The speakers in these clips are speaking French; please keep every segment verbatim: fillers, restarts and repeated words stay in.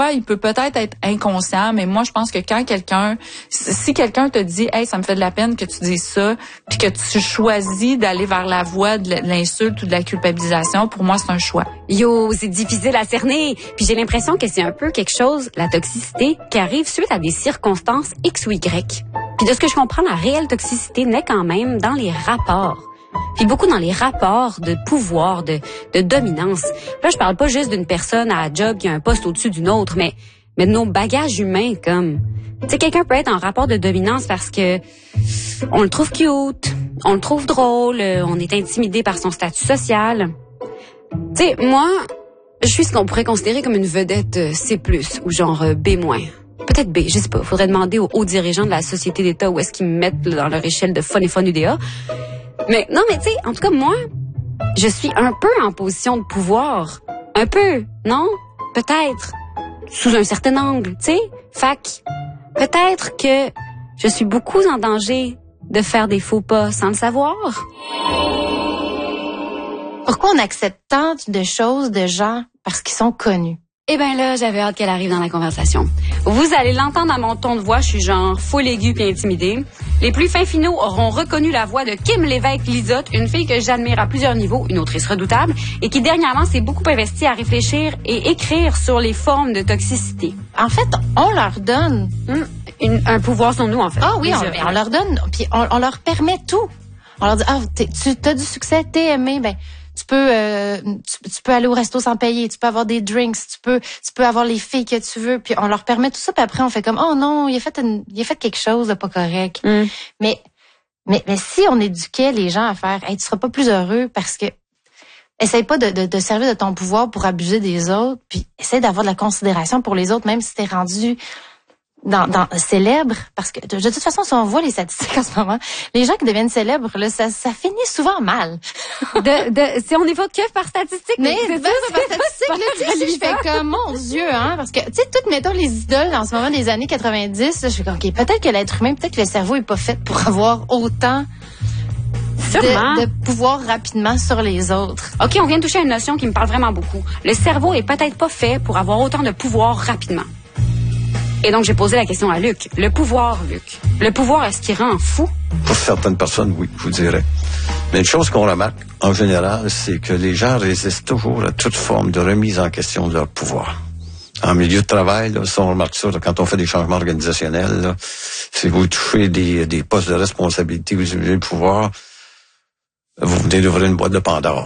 choix, il peut peut-être être inconscient, mais moi, je pense que quand quelqu'un, si quelqu'un te dit, hey, ça me fait de la peine que tu dises ça, puis que tu choisis d'aller vers la voie de l'insulte ou de la culpabilisation, pour moi, c'est un choix. Yo, c'est difficile à cerner. Puis j'ai l'impression que c'est un peu quelque chose, la toxicité, qui arrive suite à des circonstances X ou Y. Puis de ce que je comprends, la réelle toxicité naît quand même dans les rapports. Puis beaucoup dans les rapports de pouvoir, de, de dominance. Là, je parle pas juste d'une personne à la job qui a un poste au-dessus d'une autre, mais, mais de nos bagages humains, comme... Tu sais, quelqu'un peut être en rapport de dominance parce que on le trouve cute, on le trouve drôle, on est intimidé par son statut social. Tu sais, moi, je suis ce qu'on pourrait considérer comme une vedette C plus, ou genre B moins. Peut-être B, je sais pas. Faudrait demander aux hauts dirigeants de la société d'État où est-ce qu'ils me mettent là, dans leur échelle de fun et fun U D A. Mais non, mais tu sais, en tout cas, moi, je suis un peu en position de pouvoir. Un peu, non? Peut-être. Sous un certain angle, tu sais? Fac, peut-être que je suis beaucoup en danger de faire des faux pas sans le savoir. Pourquoi on accepte tant de choses de gens parce qu'ils sont connus? Eh ben là, j'avais hâte qu'elle arrive dans la conversation. Vous allez l'entendre à mon ton de voix, je suis genre full aigu puis intimidée. Les plus fins finaux auront reconnu la voix de Kim Lévesque-Lizotte, une fille que j'admire à plusieurs niveaux, une autrice redoutable, et qui dernièrement s'est beaucoup investie à réfléchir et écrire sur les formes de toxicité. En fait, on leur donne Hum, une- un pouvoir sur nous, en fait. Ah oui, Déjà. on, on leur donne, puis on, on leur permet tout. On leur dit, ah, t'es- tu as du succès, t'es aimé, ben tu peux, euh, tu, tu peux aller au resto sans payer, tu peux avoir des drinks, tu peux, tu peux avoir les filles que tu veux, puis on leur permet tout ça, puis après on fait comme, oh non, il a fait, une, il a fait quelque chose de pas correct. Hum. Mais, mais, mais si on éduquait les gens à faire, hey, tu seras pas plus heureux parce que essaye pas de, de, de servir de ton pouvoir pour abuser des autres, puis essaye d'avoir de la considération pour les autres, même si t'es rendu dans, dans célèbre, parce que de, de toute façon, si on voit les statistiques en ce moment, les gens qui deviennent célèbres, là, ça, ça finit souvent mal. De, de, si on évoque que par statistique, Mais c'est ben, c'est par statistique, là, tu sais, je fais comme, mon Dieu, hein, parce que, tu sais, toutes, mettons, les idoles, en ce moment, des années quatre-vingt-dix, là, je fais comme, OK, peut-être que l'être humain, peut-être que le cerveau est pas fait pour avoir autant Sûrement. de, de pouvoir rapidement sur les autres. OK, on vient de toucher à une notion qui me parle vraiment beaucoup. Le cerveau est peut-être pas fait pour avoir autant de pouvoir rapidement. Et donc, j'ai posé la question à Luc. Le pouvoir, Luc. Le pouvoir, est-ce qu'il rend fou? Pour certaines personnes, oui, je vous dirais. Mais une chose qu'on remarque, en général, c'est que les gens résistent toujours à toute forme de remise en question de leur pouvoir. En milieu de travail, là, ça, on remarque ça, là, quand on fait des changements organisationnels, là, si vous touchez des, des postes de responsabilité, vous utilisez le pouvoir, vous venez d'ouvrir une boîte de Pandore.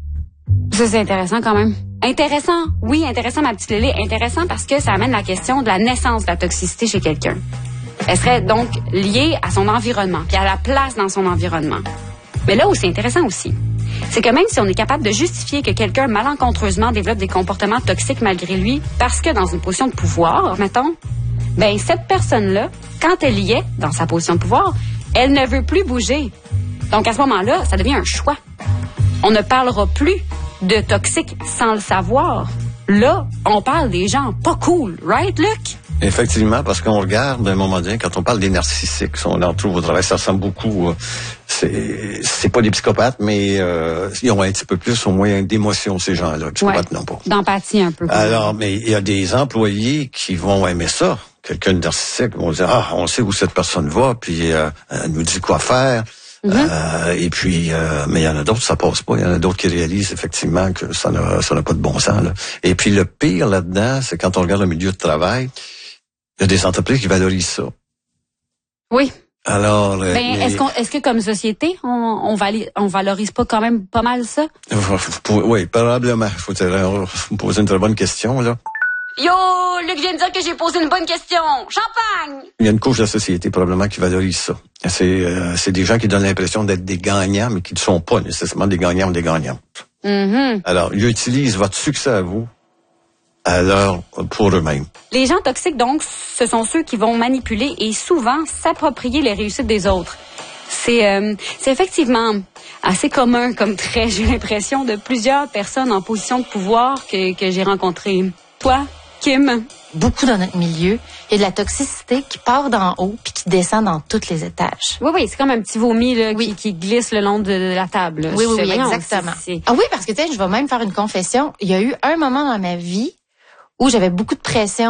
Ça, c'est intéressant quand même. Intéressant, oui, intéressant, ma petite Lélé. Intéressant parce que ça amène la question de la naissance de la toxicité chez quelqu'un. Elle serait donc liée à son environnement, puis à la place dans son environnement. Mais là où c'est intéressant aussi, c'est que même si on est capable de justifier que quelqu'un malencontreusement développe des comportements toxiques malgré lui, parce que dans une position de pouvoir, mettons, ben cette personne-là, quand elle y est, dans sa position de pouvoir, elle ne veut plus bouger. Donc à ce moment-là, ça devient un choix. On ne parlera plus de toxiques sans le savoir. Là, on parle des gens pas cool, right, Luc? Effectivement, parce qu'on regarde, à un moment donné, quand on parle des narcissiques, on en trouve au travail, ça ressemble beaucoup, euh, c'est, c'est pas des psychopathes, mais euh, ils ont un petit peu plus, au moins, d'émotion, ces gens-là. Psychopathes, Ouais, non pas. d'empathie un peu. Alors, mais il y a des employés qui vont aimer ça. Quelqu'un de narcissique vont dire, ah, on sait où cette personne va, puis euh, elle nous dit quoi faire. Mm-hmm. Euh, et puis, euh, mais il y en a d'autres, ça passe pas. Il y en a d'autres qui réalisent effectivement que ça n'a, ça n'a pas de bon sens. Là. Et puis le pire là-dedans, c'est quand on regarde le milieu de travail, il y a des entreprises qui valorisent ça. Oui. Alors, ben, les... est-ce qu'on, est-ce que comme société, on, on, vali, on valorise pas quand même pas mal ça? Oui, probablement. Il faut vous poser une très bonne question là. Yo, Luc vient de dire que j'ai posé une bonne question. Champagne! Il y a une couche de la société probablement qui valorise ça. C'est, euh, c'est des gens qui donnent l'impression d'être des gagnants, mais qui ne sont pas nécessairement des gagnants ou des gagnantes. Mm-hmm. Alors, ils utilisent votre succès à vous, alors pour eux-mêmes. Les gens toxiques, donc, ce sont ceux qui vont manipuler et souvent s'approprier les réussites des autres. C'est, euh, c'est effectivement assez commun comme trait, j'ai l'impression, de plusieurs personnes en position de pouvoir que, que j'ai rencontrées. Toi, Kim? Beaucoup dans notre milieu, il y a de la toxicité qui part d'en haut puis qui descend dans tous les étages. Oui, oui, c'est comme un petit vomi là, oui. qui, qui glisse le long de la table. Oui, oui, oui, voyons, exactement. C'est, c'est... Ah oui, parce que tu sais, je vais même faire une confession. Il y a eu un moment dans ma vie où j'avais beaucoup de pression.